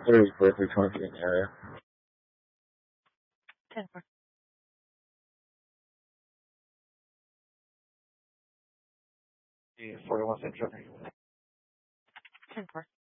30 for 320 feet in the area. 10-4. Yeah, 41 Central. 10-4.